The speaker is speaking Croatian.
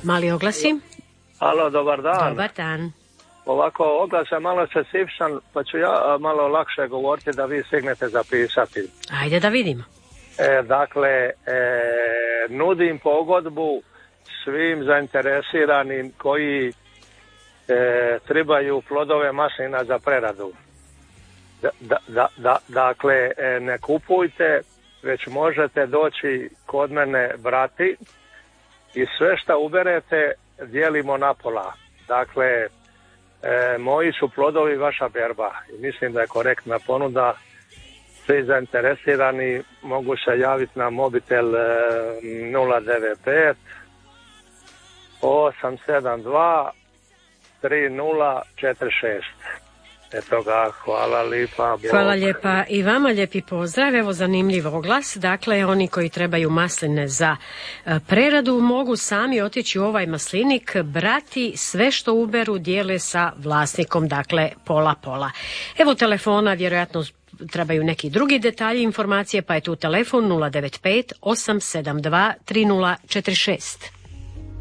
Mali oglasi. Alo, dobar dan. Dobar dan. Ovako, oglas je malo specifičan, pa ću ja malo lakše govoriti da vi stignete zapisati. Ajde da vidimo. Dakle, nudim pogodbu svim zainteresiranim koji trebaju plodove maslina za preradu. Dakle, ne kupujte, već možete doći kod mene brati i sve što uberete dijelimo na pola. Dakle, moji su plodovi vaša berba i mislim da je korektna ponuda. Svi zainteresirani mogu se javiti na mobitel 095 872 3046. Eto ga, hvala lijepa. Hvala lijepa i vama, lijepi pozdrav. Evo zanimljiv oglas. Dakle, oni koji trebaju masline za preradu mogu sami otići u ovaj maslinik, brati sve što uberu, dijele sa vlasnikom, dakle pola. Evo telefona, vjerojatno trebaju neki drugi detalji, informacije, pa je tu telefon 095 872 3046.